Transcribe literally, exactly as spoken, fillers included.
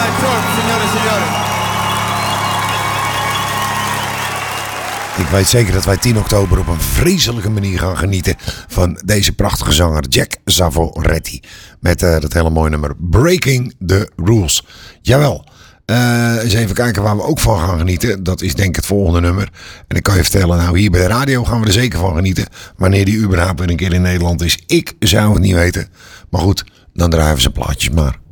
Torp, signore e signori. Ik weet zeker dat wij tien oktober op een vreselijke manier gaan genieten van deze prachtige zanger Jack Savoretti. Met uh, dat hele mooie nummer Breaking the Rules. Jawel. Uh, eens even kijken waar we ook van gaan genieten. Dat is denk ik het volgende nummer. En ik kan je vertellen, nou hier bij de radio gaan we er zeker van genieten. Wanneer die überhaupt weer een keer in Nederland is. Ik zou het niet weten. Maar goed, dan drijven ze plaatjes maar.